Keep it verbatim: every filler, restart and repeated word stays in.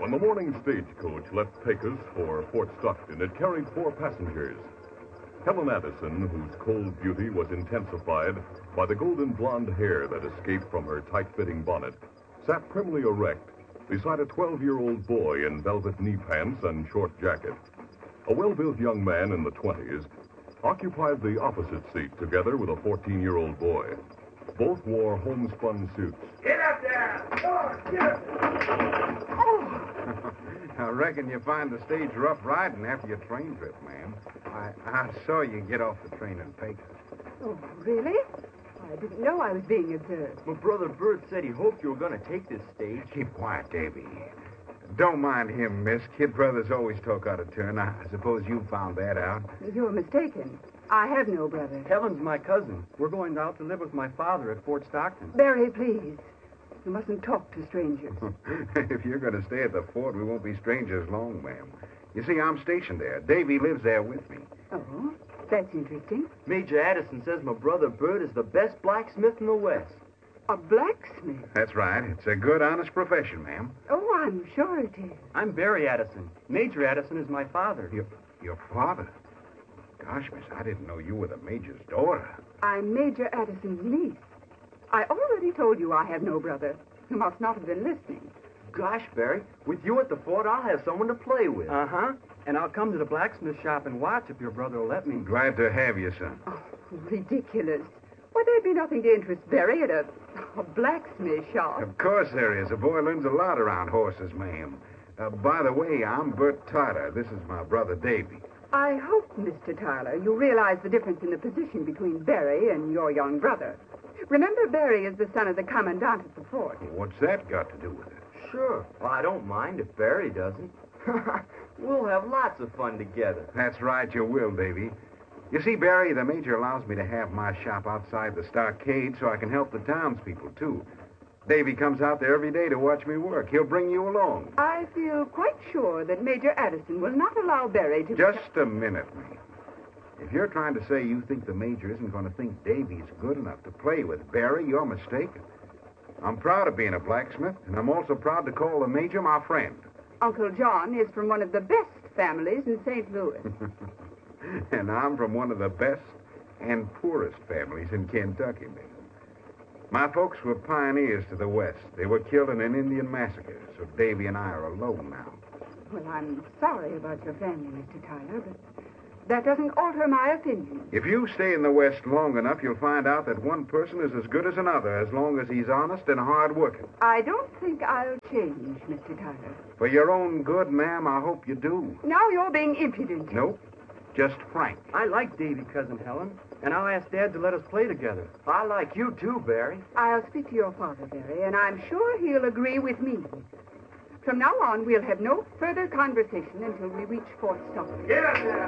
When the morning stagecoach left Pecos for Fort Stockton, it carried four passengers. Helen Addison, whose cold beauty was intensified by the golden blonde hair that escaped from her tight-fitting bonnet, sat primly erect beside a twelve-year-old boy in velvet knee pants and short jacket. A well-built young man in the twenties occupied the opposite seat together with a fourteen-year-old boy. Both wore homespun suits. Get up there! Come on, get up! Oh! I reckon you find the stage rough riding after your train trip, ma'am. I, I saw you get off the train in Pecos. Oh, really? I didn't know I was being observed. My brother Bert said he hoped you were going to take this stage. Keep quiet, Davy. Don't mind him, miss. Kid brothers always talk out of turn. I suppose you found that out. You're mistaken. I have no brother. Helen's my cousin. We're going out to live with my father at Fort Stockton. Barry, please. You mustn't talk to strangers. If you're going to stay at the fort, we won't be strangers long, ma'am. You see, I'm stationed there. Davy lives there with me. Oh, that's interesting. Major Addison says my brother Bert is the best blacksmith in the West. A blacksmith? That's right. It's a good, honest profession, ma'am. Oh, I'm sure it is. I'm Barry Addison. Major Addison is my father. Your, your father? Gosh, miss, I didn't know you were the major's daughter. I'm Major Addison's niece. I already told you I have no brother. You must not have been listening. Gosh, Barry, with you at the fort, I'll have someone to play with. Uh-huh. And I'll come to the blacksmith shop and watch if your brother will let me. Glad to have you, son. Oh, ridiculous. Why, there'd be nothing to interest Barry at a, a blacksmith shop. Of course there is. A boy learns a lot around horses, ma'am. Uh, by the way, I'm Bert Tyler. This is my brother, Davy. I hope, Mister Tyler, you realize the difference in the position between Barry and your young brother. Remember, Barry is the son of the commandant at the fort. Well, what's that got to do with it? Sure. Well, I don't mind if Barry doesn't. We'll have lots of fun together. That's right, you will, Davy. You see, Barry, the major allows me to have my shop outside the stockade so I can help the townspeople, too. Davy comes out there every day to watch me work. He'll bring you along. I feel quite sure that Major Addison will not allow Barry to... Just a minute, ma'am. If you're trying to say you think the major isn't going to think Davy's good enough to play with Barry, you're mistaken. I'm proud of being a blacksmith, and I'm also proud to call the major my friend. Uncle John is from one of the best families in Saint Louis. And I'm from one of the best and poorest families in Kentucky, ma'am. My folks were pioneers to the West. They were killed in an Indian massacre, so Davy and I are alone now. Well, I'm sorry about your family, Mister Tyler, but that doesn't alter my opinion. If you stay in the West long enough, you'll find out that one person is as good as another as long as he's honest and hard-working. I don't think I'll change, Mister Tyler. For your own good, ma'am, I hope you do. Now you're being impudent. Nope. Just frank. I like Davy, Cousin Helen, and I'll ask Dad to let us play together. I like you, too, Barry. I'll speak to your father, Barry, and I'm sure he'll agree with me. From now on, we'll have no further conversation until we reach Fort Stockton. Get up there!